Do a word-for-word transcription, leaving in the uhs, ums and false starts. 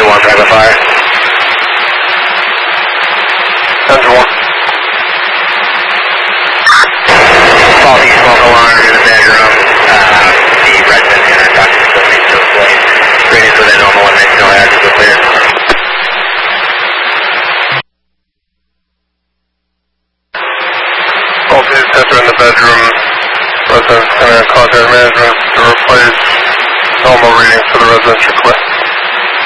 Engine one, private fire. Engine one. Faulty smoke alarm in the bedroom. Uh, the resident and our doctor still needs to explain. Readings within normal limits, no hazards are clear. Faulty sensor in the bedroom. Residents going to contact management to replace normal readings for the residential clear.